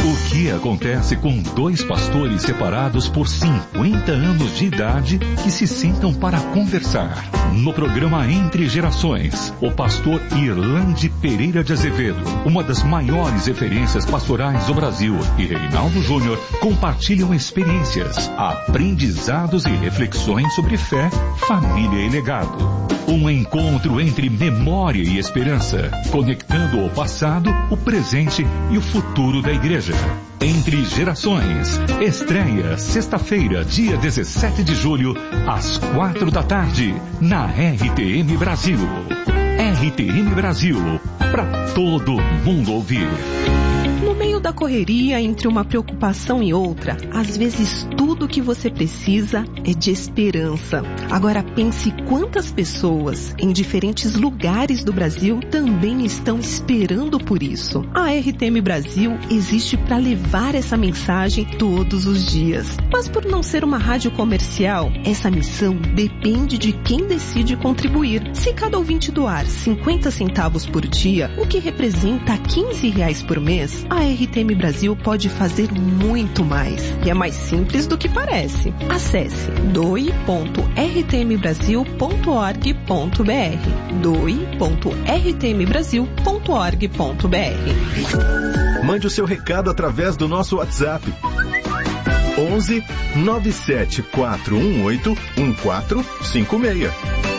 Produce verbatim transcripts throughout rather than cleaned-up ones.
O que acontece com dois pastores separados por cinquenta anos de idade que se sentam para conversar? No programa Entre Gerações, o pastor Irlande Pereira de Azevedo, uma das maiores referências pastorais do Brasil, e Reinaldo Júnior compartilham experiências, aprendizados e reflexões sobre fé, família e legado. Um encontro entre memória e esperança, conectando o passado, o presente e o futuro da igreja. Entre Gerações, estreia sexta-feira, dia dezessete de julho, às quatro da tarde, na R T M Brasil. R T M Brasil, para todo mundo ouvir. No meio da correria, entre uma preocupação e outra, às vezes tudo o que você precisa é de esperança. Agora pense quantas pessoas em diferentes lugares do Brasil também estão esperando por isso. A R T M Brasil existe para levar essa mensagem todos os dias. Mas por não ser uma rádio comercial, essa missão depende de quem decide contribuir. Se cada ouvinte doar cinquenta centavos por dia, o que representa quinze reais por mês, a R T M Brasil pode fazer muito mais. E é mais simples do que parece. Acesse doe ponto r t m brasil ponto org ponto b r doe ponto r t m brasil ponto org ponto b r. Mande o seu recado através do nosso WhatsApp. onze nove sete quatro um oito um quatro cinco seis.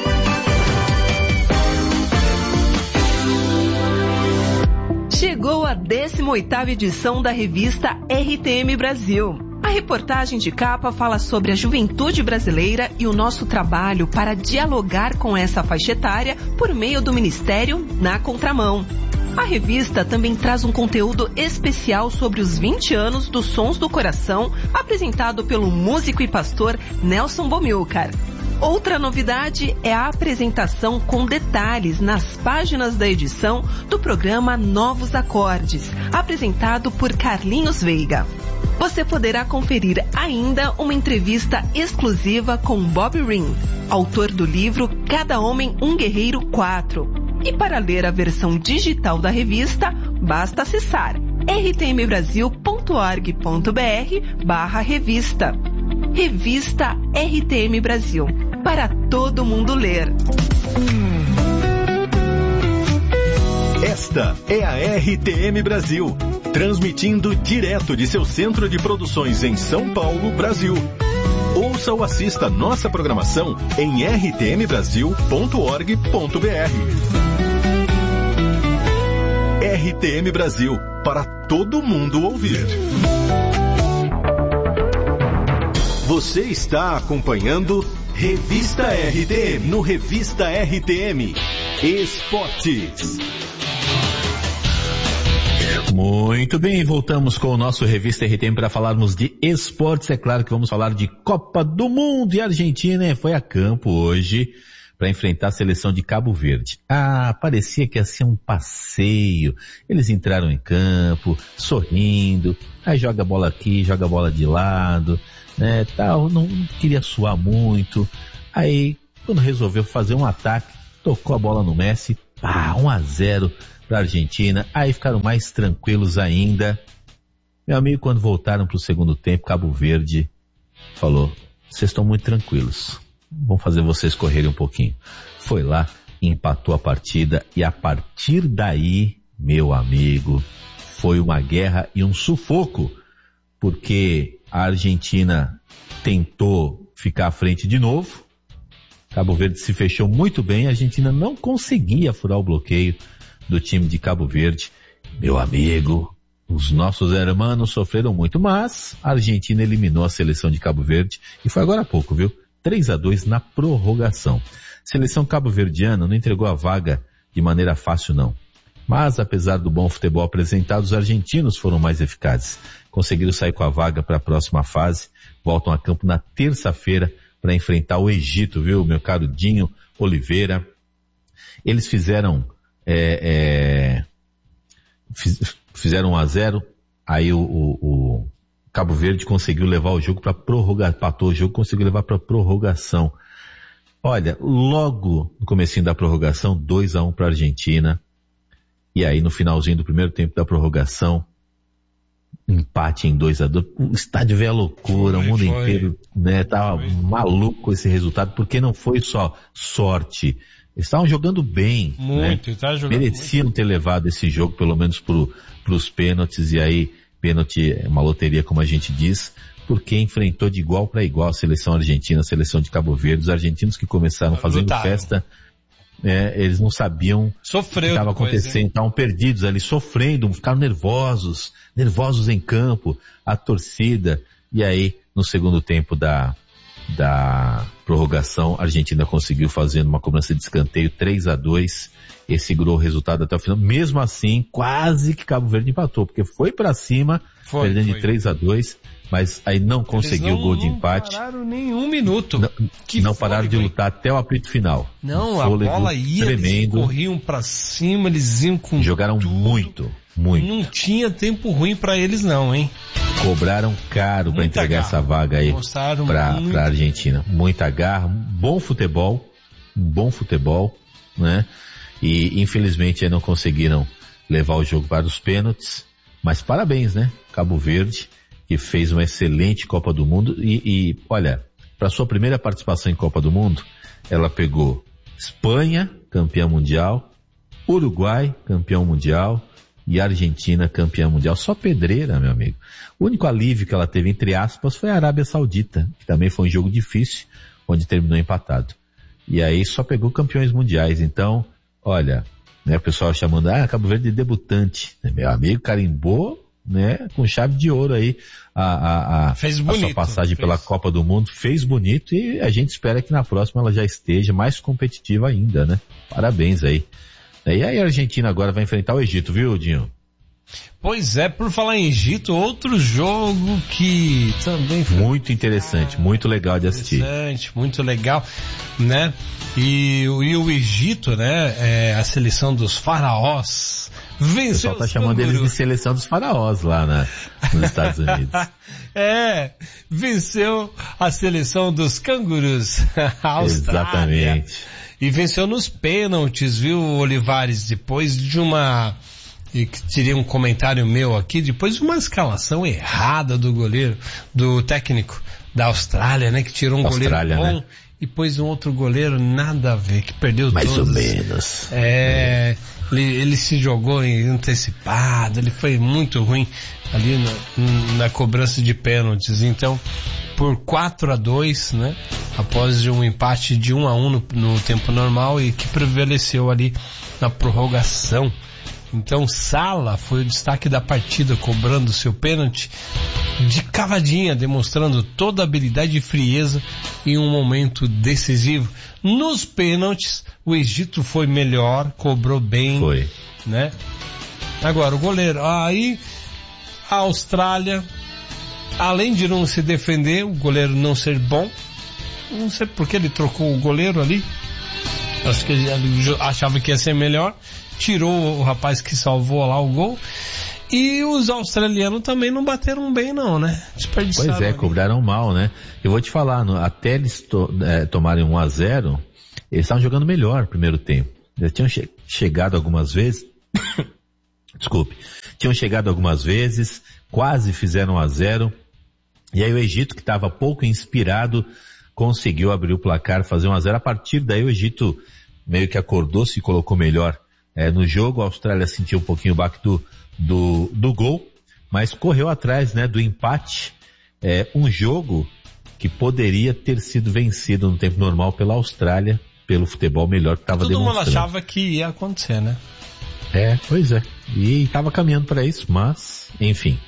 Chegou a décima oitava edição da revista R T M Brasil. A reportagem de capa fala sobre a juventude brasileira e o nosso trabalho para dialogar com essa faixa etária por meio do Ministério Na Contramão. A revista também traz um conteúdo especial sobre os vinte anos dos Sons do Coração, apresentado pelo músico e pastor Nelson Bomilcar. Outra novidade é a apresentação com detalhes nas páginas da edição do programa Novos Acordes, apresentado por Carlinhos Veiga. Você poderá conferir ainda uma entrevista exclusiva com Bob Ring, autor do livro Cada Homem um Guerreiro quatro. E para ler a versão digital da revista, basta acessar r t m brasil ponto org ponto b r barra revista. Revista R T M Brasil, para todo mundo ler. Esta é a R T M Brasil, transmitindo direto de seu centro de produções em São Paulo, Brasil. Ouça ou assista nossa programação em r t m brasil ponto org ponto b r. R T M Brasil, para todo mundo ouvir. Você está acompanhando Revista R T M, no Revista R T M Esportes. Muito bem, voltamos com o nosso Revista R T M para falarmos de esportes. É claro que vamos falar de Copa do Mundo, e a Argentina foi a campo hoje para enfrentar a seleção de Cabo Verde. Ah, parecia que ia ser um passeio. Eles entraram em campo, sorrindo, aí joga a bola aqui, joga a bola de lado, né, tal, não queria suar muito. Aí, quando resolveu fazer um ataque, tocou a bola no Messi, pá, um a zero para a Argentina. Aí ficaram mais tranquilos ainda. Meu amigo, quando voltaram para o segundo tempo, Cabo Verde falou: vocês estão muito tranquilos, vamos fazer vocês correrem um pouquinho. Foi lá, empatou a partida, e a partir daí, meu amigo, foi uma guerra e um sufoco, porque a Argentina tentou ficar à frente de novo, Cabo Verde se fechou muito bem, a Argentina não conseguia furar o bloqueio do time de Cabo Verde. Meu amigo, os nossos hermanos sofreram muito, mas a Argentina eliminou a seleção de Cabo Verde, e foi agora há pouco, viu? três a dois na prorrogação. Seleção cabo-verdiana não entregou a vaga de maneira fácil, não. Mas, apesar do bom futebol apresentado, os argentinos foram mais eficazes. Conseguiram sair com a vaga para a próxima fase. Voltam a campo na terça-feira para enfrentar o Egito, viu, meu caro Dinho Oliveira. Eles fizeram é, é, fiz, fizeram um a zero, aí o, o, o Cabo Verde conseguiu levar o jogo para prorrogação, empatou o jogo, conseguiu levar para prorrogação. Olha, logo no comecinho da prorrogação, dois a um para a Argentina. E aí no finalzinho do primeiro tempo da prorrogação, empate em dois a dois, o estádio veio a loucura, foi, o mundo foi. inteiro, né, tava foi. maluco com esse resultado, porque não foi só sorte, eles estavam jogando bem, muito, né? tá jogando mereciam muito. ter levado esse jogo pelo menos pro, pros pênaltis, e aí pênalti é uma loteria, como a gente diz, porque enfrentou de igual para igual a seleção argentina, a seleção de Cabo Verde. Os argentinos que começaram fazendo Lutaram. festa, é, eles não sabiam Sofreu o que estava depois, acontecendo, hein? estavam perdidos ali, sofrendo, ficaram nervosos, nervosos em campo, a torcida, e aí no segundo tempo da, da prorrogação, a Argentina conseguiu fazer uma cobrança de escanteio três a dois, e segurou o resultado até o final. Mesmo assim, quase que Cabo Verde empatou, porque foi para cima, Foi, perdendo foi. de três a dois, mas aí não conseguiu Eles o gol de não empate. Não pararam nenhum minuto. Não, Que não pararam fôlego, de hein? lutar até o apito final. Não, Um a fôlego bola ia, tremendo. eles corriam pra cima, eles iam com Jogaram tudo. muito, muito. Não tinha tempo ruim pra eles não, hein? Cobraram caro para Muita entregar garra. essa vaga aí Mostraram para muita- a Argentina. Muita garra, um bom futebol, um bom futebol, né? E infelizmente aí não conseguiram levar o jogo para os pênaltis, mas parabéns, né? Cabo Verde, que fez uma excelente Copa do Mundo e, e olha, para sua primeira participação em Copa do Mundo, ela pegou Espanha, campeã mundial, Uruguai, campeão mundial, e Argentina, campeã mundial. Só pedreira, meu amigo. O único alívio que ela teve, entre aspas, foi a Arábia Saudita, que também foi um jogo difícil, onde terminou empatado. E aí só pegou campeões mundiais. Então, olha, né, o pessoal chamando, ah, Cabo Verde de debutante. Meu amigo carimbou, né, com chave de ouro aí a, a, a, Fez a bonito, sua passagem fez. pela Copa do Mundo. Fez bonito e a gente espera que na próxima ela já esteja mais competitiva ainda, né? Parabéns aí. E aí a Argentina agora vai enfrentar o Egito, viu, Dinho? Pois é, por falar em Egito, outro jogo que também foi Muito interessante, muito legal de assistir. interessante, muito legal, né? E, o- e o Egito, né? É a seleção dos faraós. O Venceu pessoal tá os chamando eles de cangurus. seleção dos faraós lá na, nos Estados Unidos. É, venceu a seleção dos cangurus. A Austrália. Exatamente. E venceu nos pênaltis, viu, Olivares? Depois de uma... E que teria um comentário meu aqui, depois de uma escalação errada do goleiro, do técnico da Austrália, né? Que tirou um Austrália, goleiro bom né? e pôs um outro goleiro nada a ver, que perdeu Mais todos. ou menos. É, ele, ele se jogou em antecipado, ele foi muito ruim ali na, na cobrança de pênaltis. Então, por quatro a dois, né? Após um empate de um a um no, no tempo normal e que prevaleceu ali na prorrogação. Então, Sala foi o destaque da partida, cobrando seu pênalti de cavadinha, demonstrando toda a habilidade e frieza em um momento decisivo. Nos pênaltis, o Egito foi melhor, cobrou bem, Foi. né? Agora, o goleiro, aí a Austrália, além de não se defender, o goleiro não ser bom, não sei por que ele trocou o goleiro ali, acho que ele achava que ia ser melhor, tirou o rapaz que salvou lá o gol, e os australianos também não bateram bem não, né? Desperdiçaram Pois é, ali. cobraram mal, né? Eu vou te falar, no, até eles to, é, tomarem um a zero, eles estavam jogando melhor no primeiro tempo. Eles tinham che- chegado algumas vezes, desculpe, tinham chegado algumas vezes, quase fizeram um a zero, e aí o Egito, que estava pouco inspirado, conseguiu abrir o placar, fazer um a zero. A partir daí o Egito meio que acordou, se colocou melhor é, no jogo. A Austrália sentiu um pouquinho o baque do, do, do gol, mas correu atrás, né, do empate. É, um jogo que poderia ter sido vencido no tempo normal pela Austrália, pelo futebol melhor que estava Todo mundo demonstrando. achava que ia acontecer, né? É, pois é. E estava caminhando para isso, mas, enfim.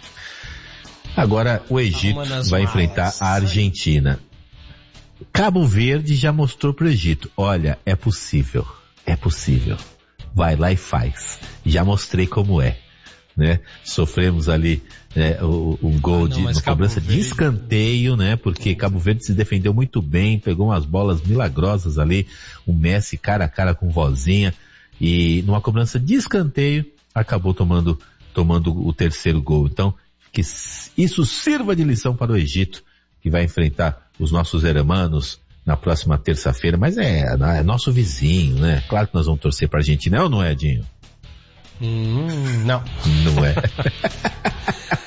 Agora o Egito Uma nas vai malas. enfrentar a Argentina. Cabo Verde já mostrou pro Egito, olha, é possível, é possível. Vai lá e faz. Já mostrei como é, né? Sofremos ali né, o, um gol Ah, não, de mas uma Cabo cobrança de Verde- escanteio, né? Porque Cabo Verde se defendeu muito bem, pegou umas bolas milagrosas ali, o Messi cara a cara com vozinha, e numa cobrança de escanteio acabou tomando, tomando o terceiro gol. Então, que isso sirva de lição para o Egito, que vai enfrentar os nossos hermanos na próxima terça-feira, mas é, é nosso vizinho, né? Claro que nós vamos torcer para a Argentina, é ou não é, Dinho? Hum, não. Não é.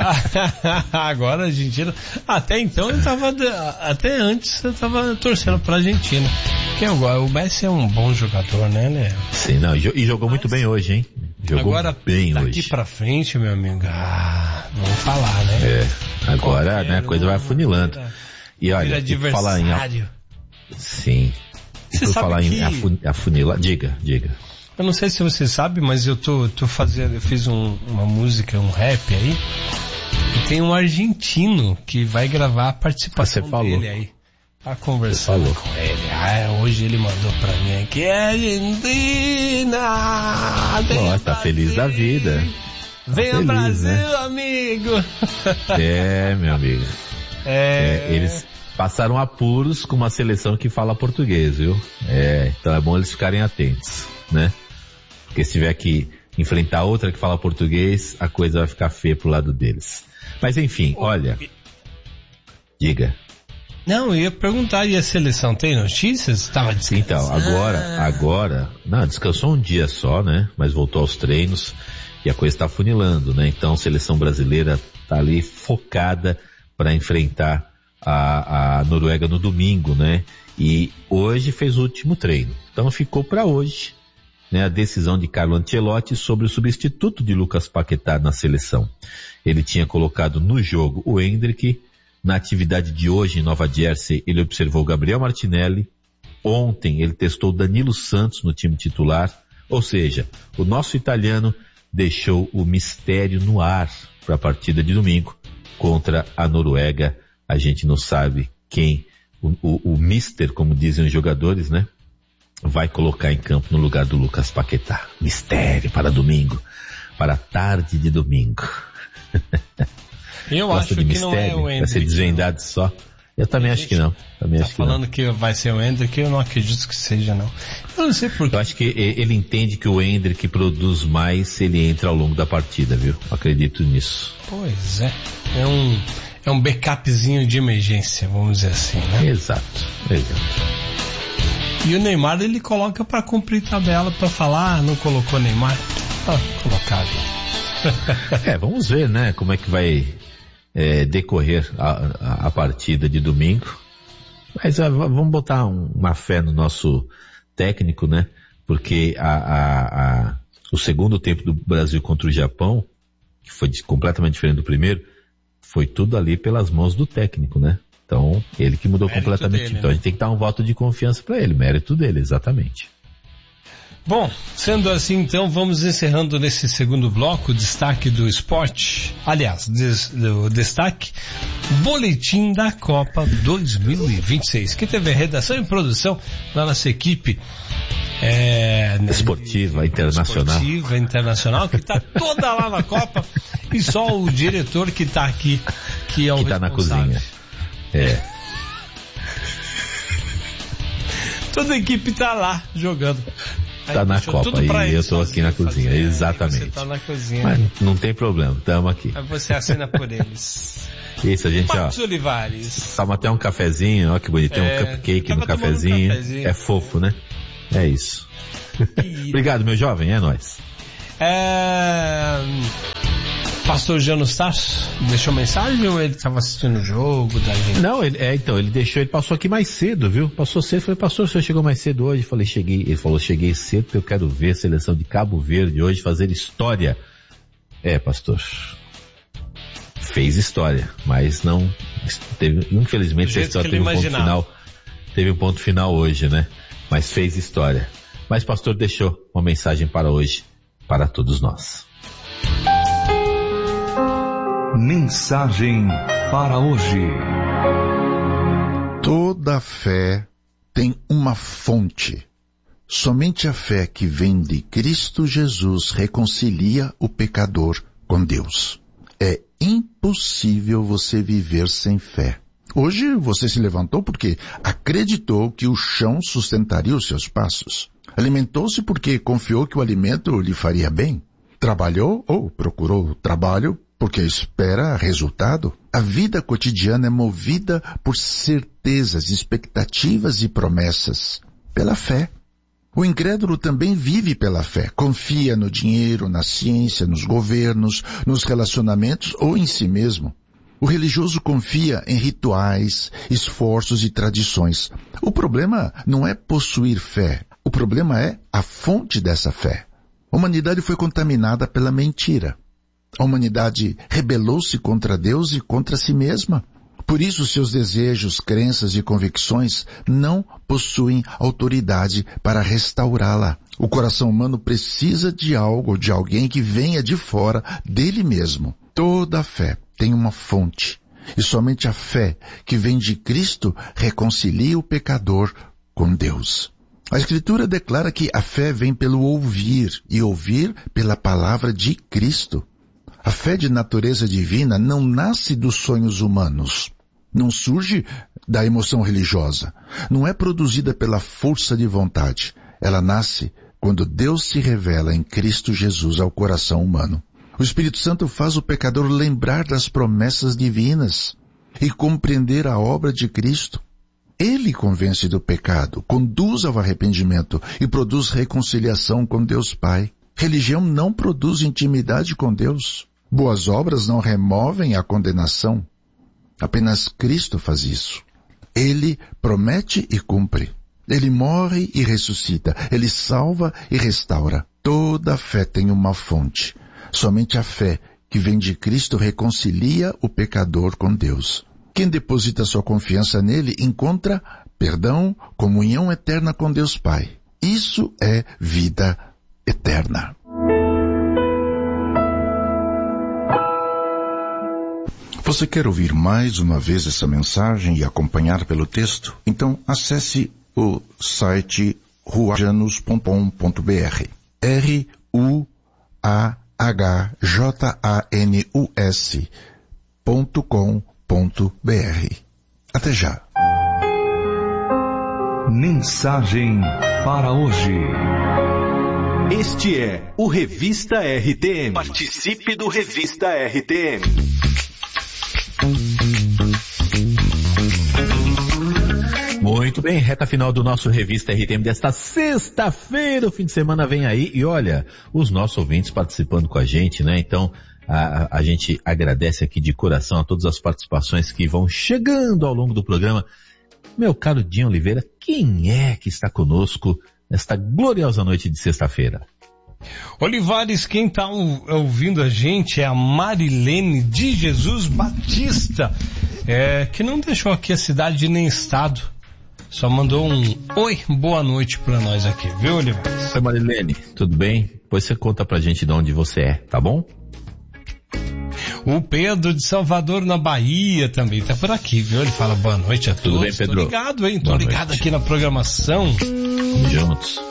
Agora a Argentina, até então eu tava, até antes eu tava torcendo pra Argentina. Porque o Messi é um bom jogador, né, né? Sim, não, e jogou Mas, muito bem hoje, hein? Jogou agora, bem daqui hoje. Daqui pra frente, meu amigo, ah, vamos falar, né? É, agora, Qualquer né, a coisa vai afunilando. Vira, e olha, vira falar em... Sim. Você por sabe falar que... em afunilar, diga, diga. Eu não sei se você sabe, mas eu tô, tô fazendo, eu fiz um, uma música, um rap aí, e tem um argentino que vai gravar a participação você falou. dele aí. Tá conversando com ele. Ah, hoje ele mandou pra mim aqui, Argentina! Nossa, tá feliz da vida. Venha feliz, Brasil, né? amigo! É, meu amigo. É... é eles... passaram apuros com uma seleção que fala português, viu? É, então é bom eles ficarem atentos, né? Porque se tiver que enfrentar outra que fala português, a coisa vai ficar feia pro lado deles. Mas enfim, olha. Diga. Não, eu ia perguntar, e a seleção tem notícias? Estava descansando. Então, agora, agora, não, descansou um dia só, né? Mas voltou aos treinos e a coisa está funilando, né? Então a seleção brasileira tá ali focada para enfrentar A, a Noruega no domingo, né? E hoje fez o último treino. Então ficou para hoje, né, a decisão de Carlo Ancelotti sobre o substituto de Lucas Paquetá na seleção. Ele tinha colocado no jogo o Endrick. Na atividade de hoje em Nova Jersey, ele observou Gabriel Martinelli. Ontem ele testou Danilo Santos no time titular. Ou seja, o nosso italiano deixou o mistério no ar para a partida de domingo contra a Noruega. A gente não sabe quem, o, o, o mister, como dizem os jogadores, né? Vai colocar em campo no lugar do Lucas Paquetá. Mistério para domingo, para a tarde de domingo. Eu Gosta acho de que mistério, não é o Endrick. Vai ser desvendado só. Eu também acho que não. Também tá acho que falando não. que vai ser o Endrick, eu não acredito que seja, não. Eu não sei porquê. Eu acho que ele entende que o Endrick produz mais se ele entra ao longo da partida, viu? Acredito nisso. Pois é. É um... É um backupzinho de emergência, vamos dizer assim, né? Exato, exato. E o Neymar, ele coloca pra cumprir tabela, pra falar, ah, não colocou Neymar. Ah, colocado. É, vamos ver, né, como é que vai é, decorrer a, a, a partida de domingo. Mas ah, vamos botar um, uma fé no nosso técnico, né? Porque a, a, a, o segundo tempo do Brasil contra o Japão, que foi de, completamente diferente do primeiro, foi tudo ali pelas mãos do técnico, né? Então, ele que mudou mérito completamente. Dele, então, né? A gente tem que dar um voto de confiança para ele. Mérito dele, exatamente. Bom, sendo assim, então, vamos encerrando nesse segundo bloco o destaque do esporte. Aliás, des, o destaque, boletim da Copa dois mil e vinte e seis, que teve a redação e produção da nossa equipe é, esportiva internacional. Esportiva internacional, que está toda lá na Copa, e só o diretor que está aqui, que é o que está na cozinha. É. Toda a equipe está lá jogando. Tá na Copa e eu tô aqui na cozinha, fazer, exatamente. Você tá na cozinha. Mas não tem problema, estamos aqui. Aí você assina por eles. Isso, a gente, Marcos ó. Olivares. Toma até um cafezinho, ó que bonito, tem é, um cupcake no cafezinho. Um cafezinho. É fofo, né? É isso. Obrigado, meu jovem, é nóis. É... Pastor Janus Tarso deixou mensagem ou ele estava assistindo o jogo da gente? Não, ele, é, então, ele deixou, ele passou aqui mais cedo, viu? Passou cedo, falei, pastor, o senhor chegou mais cedo hoje? Falei, cheguei, ele falou, cheguei cedo porque eu quero ver a seleção de Cabo Verde hoje fazer história. É, pastor, fez história, mas não, teve, infelizmente a história teve um ponto final, teve um ponto final hoje, né? Mas fez história. Mas pastor deixou uma mensagem para hoje, para todos nós. Mensagem para hoje. Toda fé tem uma fonte. Somente a fé que vem de Cristo Jesus reconcilia o pecador com Deus. É impossível você viver sem fé. Hoje você se levantou porque acreditou que o chão sustentaria os seus passos. Alimentou-se porque confiou que o alimento lhe faria bem. Trabalhou ou procurou trabalho porque espera resultado. A vida cotidiana é movida por certezas, expectativas e promessas. Pela fé. O incrédulo também vive pela fé, confia no dinheiro, na ciência, nos governos, nos relacionamentos ou em si mesmo. O religioso confia em rituais, esforços e tradições. O problema não é possuir fé, o problema é a fonte dessa fé. A humanidade foi contaminada pela mentira. A humanidade rebelou-se contra Deus e contra si mesma. Por isso, seus desejos, crenças e convicções não possuem autoridade para restaurá-la. O coração humano precisa de algo, de alguém que venha de fora dele mesmo. Toda fé tem uma fonte, e somente a fé que vem de Cristo reconcilia o pecador com Deus. A Escritura declara que a fé vem pelo ouvir, e ouvir pela palavra de Cristo. A fé de natureza divina não nasce dos sonhos humanos. Não surge da emoção religiosa. Não é produzida pela força de vontade. Ela nasce quando Deus se revela em Cristo Jesus ao coração humano. O Espírito Santo faz o pecador lembrar das promessas divinas e compreender a obra de Cristo. Ele convence do pecado, conduz ao arrependimento e produz reconciliação com Deus Pai. Religião não produz intimidade com Deus. Boas obras não removem a condenação. Apenas Cristo faz isso. Ele promete e cumpre. Ele morre e ressuscita. Ele salva e restaura. Toda fé tem uma fonte. Somente a fé que vem de Cristo reconcilia o pecador com Deus. Quem deposita sua confiança nele encontra perdão, comunhão eterna com Deus Pai. Isso é vida eterna. Você quer ouvir mais uma vez essa mensagem e acompanhar pelo texto? Então acesse o site ruajanus ponto com ponto b r. R U A H J A N U S ponto com ponto b r. Até já. Mensagem para hoje. Este é o Revista R T M. Participe do Revista R T M. Muito bem, reta final do nosso Revista R T M desta sexta-feira. O fim de semana vem aí e olha, os nossos ouvintes participando com a gente, né? Então, a, a gente agradece aqui de coração a todas as participações que vão chegando ao longo do programa. Meu caro Dinho Oliveira, quem é que está conosco nesta gloriosa noite de sexta-feira? Olivares, quem está ouvindo a gente é a Marilene de Jesus Batista, é, que não deixou aqui a cidade nem estado, só mandou um oi, boa noite para nós aqui, viu, Olivares? Oi, Marilene, tudo bem? Depois você conta pra gente de onde você é, tá bom? O Pedro de Salvador, na Bahia, também tá por aqui, viu? Ele fala boa noite a todos. Tudo bem, Pedro? Tô ligado, hein? Tô boa ligado noite. Aqui na programação. Vamos juntos.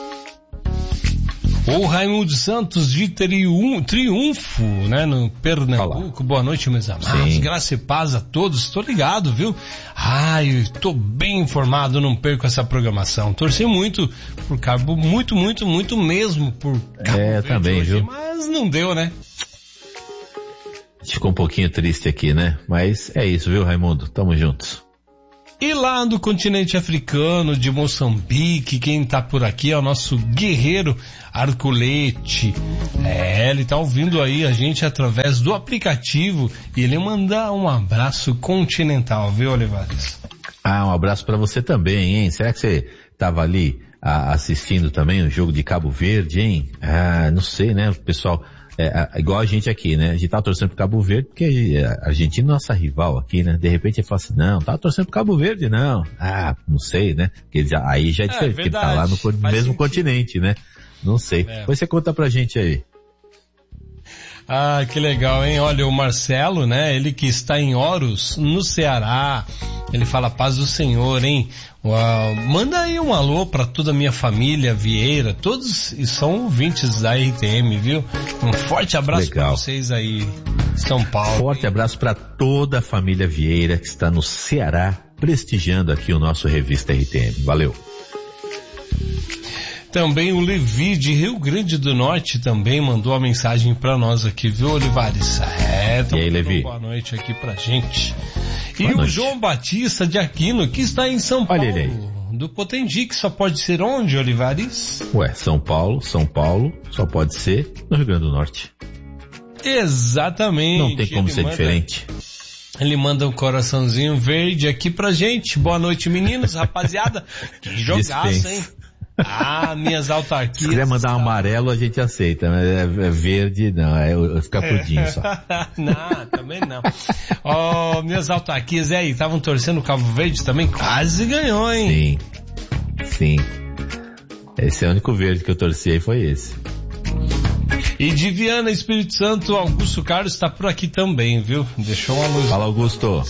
O Raimundo Santos de Triunfo, né, no Pernambuco. Boa noite, meus amados. Sim. Graça e paz a todos. Tô ligado, viu? Ai, tô bem informado, não perco essa programação. Torci muito por Cabo, muito, muito, muito mesmo por Cabo É, Verde também, hoje, viu? mas não deu, né? Ficou um pouquinho triste aqui, né? Mas é isso, viu, Raimundo? Tamo juntos. E lá do continente africano, de Moçambique, quem tá por aqui é o nosso guerreiro Arculete. É, ele tá ouvindo aí a gente através do aplicativo e ele manda um abraço continental, viu, Olivares? Ah, um abraço pra você também, hein? Será que você tava ali ah, assistindo também o jogo de Cabo Verde, hein? Ah, não sei, né, pessoal... É, é, igual a gente aqui, né? A gente tá torcendo pro Cabo Verde, porque a Argentina é nossa rival aqui, né? De repente ele fala assim, não, tá torcendo pro Cabo Verde, não. Ah, não sei, né? Porque já, aí já é diferente, porque ele tá lá no mesmo sentido. Continente, né? Não sei. É. Depois você conta pra gente aí. Ah, que legal, hein? Olha, o Marcelo, né? Ele que está em Horus, no Ceará. Ele fala paz do Senhor, hein? Uau. Manda aí um alô para toda a minha família Vieira. Todos são ouvintes da R T M, viu? Um forte abraço para vocês aí, São Paulo. Forte abraço para toda a família Vieira que está no Ceará, prestigiando aqui o nosso Revista R T M. Valeu. Também o Levi de Rio Grande do Norte também mandou a mensagem para nós aqui, viu, Olivares? É, e aí, Levi? Boa noite aqui pra gente. Boa e noite. O João Batista de Aquino, que está em São Paulo. Olha ele aí. do Potengi, que só pode ser onde, Olivares? Ué, São Paulo, São Paulo, só pode ser no Rio Grande do Norte. Exatamente. Não tem como Ele ser manda... diferente. Ele manda um coraçãozinho verde aqui pra gente. Boa noite, meninos, rapaziada. Que jogaço, hein? Ah, minhas autarquias. Se quiser mandar um amarelo, a gente aceita, mas é, é verde, não, é ficar pudinho só. Não, também não. Ó, oh, minhas autarquias, e aí, estavam torcendo o Cabo Verde também? Quase ganhou, hein? Sim, sim. Esse é o único verde que eu torci aí, foi esse. E de Viana, Espírito Santo, Augusto Carlos está por aqui também, viu? Deixou uma luz. Fala, Augusto.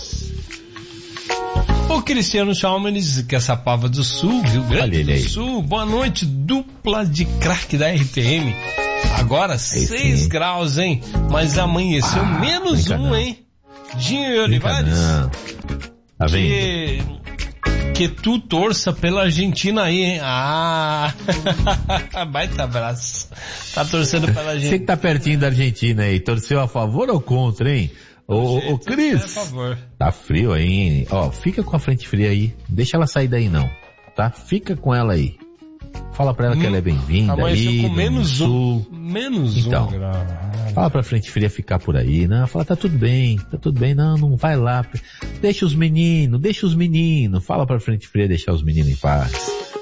O Cristiano Chalmenes, que é essa pava do Sul, Rio Grande do Sul. Boa noite, dupla de craque da R T M. Agora seis graus, hein? Mas amanheceu ah, menos um, não. hein? Dinho e Olivares. Tá vendo? Que, que tu torça pela Argentina aí, hein? Ah, baita abraço. Tá torcendo pela Argentina. Você que tá pertinho da Argentina aí, torceu a favor ou contra, hein? Ô, ô, Cris, tá frio aí, hein? Ó, fica com a frente fria aí. Deixa ela sair daí não, tá? Fica com ela aí. Fala pra ela hum, que ela é bem-vinda aí, com menos um, menos então, um grau. Fala pra frente fria ficar por aí, não, fala, tá tudo bem, tá tudo bem, não, não vai lá. Deixa os meninos, deixa os meninos. Fala pra frente fria deixar os meninos em paz.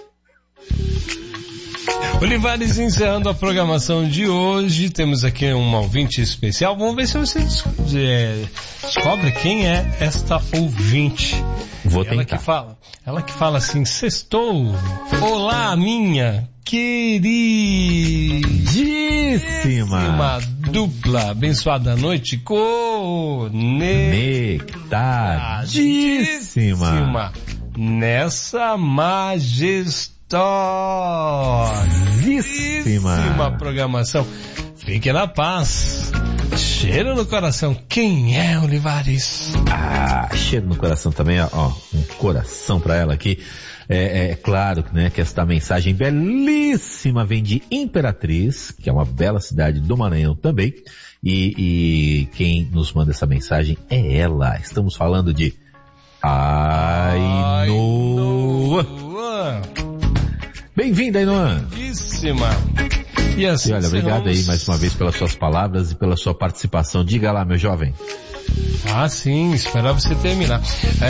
Olivares, encerrando a programação de hoje, temos aqui um ouvinte especial. Vamos ver se você é, descobre quem é esta ouvinte. Vou ela tentar. Que fala, ela que fala assim: sextou, olá minha queridíssima dupla, abençoada noite, conectadíssima nessa majestade. Todíssima programação. Fique na paz. Cheiro no coração. Quem é, Olivares? Ah, cheiro no coração também, ó. Um coração pra ela aqui. É, é claro, né, que esta mensagem belíssima vem de Imperatriz, que é uma bela cidade do Maranhão também. E, e quem nos manda essa mensagem é ela. Estamos falando de Ainoa. Bem-vinda, Ainoa. Lindíssima. E assim, e olha, obrigado vamos... aí mais uma vez pelas suas palavras e pela sua participação. Diga lá, meu jovem. Ah, sim, esperava você terminar.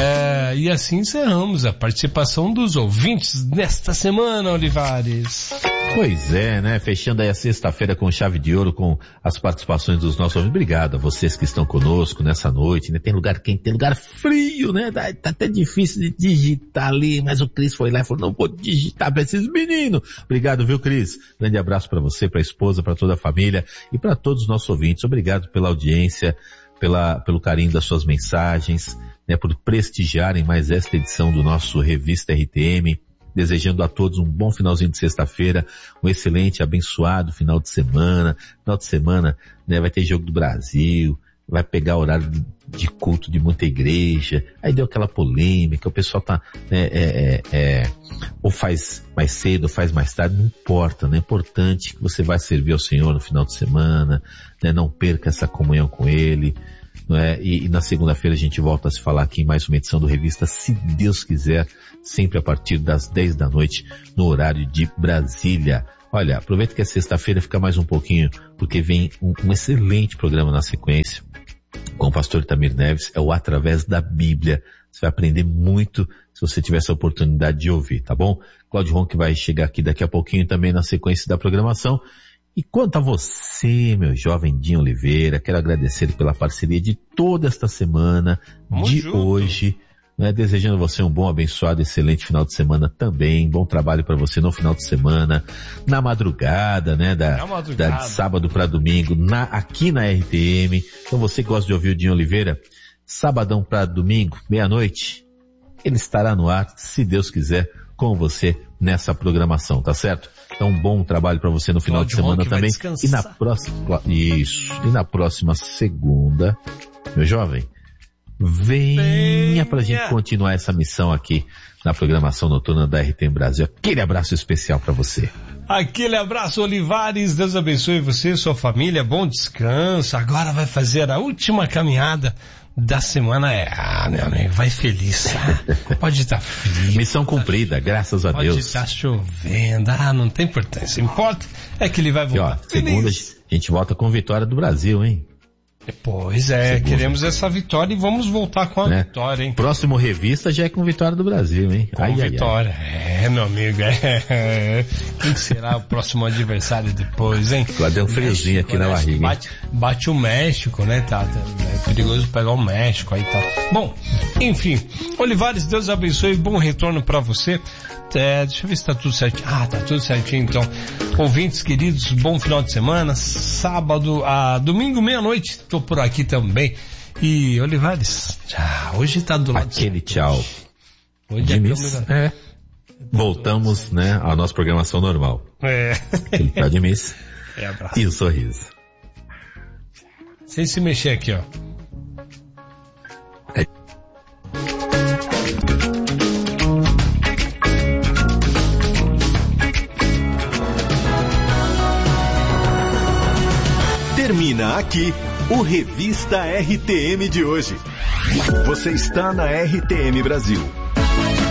É, e assim encerramos a participação dos ouvintes nesta semana, Olivares. Pois é, né? Fechando aí a sexta-feira com chave de ouro, com as participações dos nossos ouvintes. Obrigado a vocês que estão conosco nessa noite, né? Tem lugar quente, tem lugar frio, né? Tá, tá até difícil de digitar ali, mas o Cris foi lá e falou, não vou digitar pra esses meninos. Obrigado, viu, Cris? Grande abraço pra você, pra esposa, pra toda a família e pra todos os nossos ouvintes. Obrigado pela audiência, pela, pelo carinho das suas mensagens, né? Por prestigiarem mais esta edição do nosso Revista R T M. Desejando a todos um bom finalzinho de sexta-feira, um excelente, abençoado final de semana. Final de semana, né, vai ter jogo do Brasil, vai pegar horário de, de culto de muita igreja. Aí deu aquela polêmica, o pessoal tá, né, é, é, é, ou faz mais cedo, ou faz mais tarde, não importa, né? É importante que você vai servir ao Senhor no final de semana, né? Não perca essa comunhão com Ele. Não é? E, e na segunda-feira a gente volta a se falar aqui em mais uma edição do Revista, se Deus quiser, sempre a partir das dez da noite, no horário de Brasília. Olha, aproveita que é sexta-feira, fica mais um pouquinho, porque vem um, um excelente programa na sequência, com o pastor Itamir Neves, é o Através da Bíblia. Você vai aprender muito se você tiver essa oportunidade de ouvir, tá bom? Cláudio Ron que vai chegar aqui daqui a pouquinho também na sequência da programação. E quanto a você, meu jovem Dinho Oliveira, quero agradecer pela parceria de toda esta semana, Vamos de junto. hoje, né? Desejando a você um bom, abençoado, excelente final de semana também, bom trabalho para você no final de semana, na madrugada, né, da, madrugada. da de sábado para domingo, na, aqui na R T M. Então você que gosta de ouvir o Dinho Oliveira, sabadão para domingo, meia-noite, ele estará no ar, se Deus quiser, com você nessa programação, tá certo? Então, um bom trabalho para você no final Cláudio de semana Ron, também. E na próxima, isso, e na próxima segunda, meu jovem, venha, venha pra gente continuar essa missão aqui na programação noturna da R T M Brasil. Aquele abraço especial para você. Aquele abraço, Olivares. Deus abençoe você, sua família. Bom descanso. Agora vai fazer a última caminhada da semana. É, ah, meu amigo, vai feliz. Ah, pode estar frio. Missão cumprida, graças a Deus. Pode estar chovendo. Ah, não tem importância. O que importa é que ele vai voltar. E, ó, segunda, a gente volta com vitória do Brasil, hein? Pois é, Segunda. Queremos essa vitória e vamos voltar com a né? vitória, hein? Próximo revista já é com vitória do Brasil, hein? Com ai, vitória. Ai, ai. É, meu amigo, é. Quem será o próximo adversário depois, hein? Lá deu um friozinho México, aqui na né? barriga. Bate, bate o México, né, Tata? É perigoso pegar o México aí, tá? Bom, enfim. Olivares, Deus abençoe, bom retorno pra você. É, deixa eu ver se tá tudo certinho. Ah, tá tudo certinho, então. Ouvintes queridos, bom final de semana. Sábado, a domingo, meia-noite, tô por aqui também. E, Olivares, ah, hoje tá do lado... Aquele tchau. Hoje Dimis, é câmera... é. Voltamos, né, à nossa programação normal. É. Aquele tchau de Miss. É, abraço. E o sorriso. Sem se mexer aqui, ó. É. Termina aqui o Revista R T M de hoje. Você está na R T M Brasil,